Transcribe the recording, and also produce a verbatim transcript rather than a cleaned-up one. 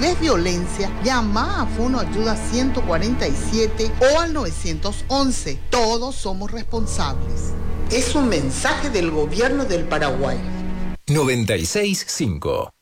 ves violencia, llama a Fono Ayuda ciento cuarenta y siete o al nueve once. Todos somos responsables. Es un mensaje del gobierno del Paraguay. noventa y seis punto cinco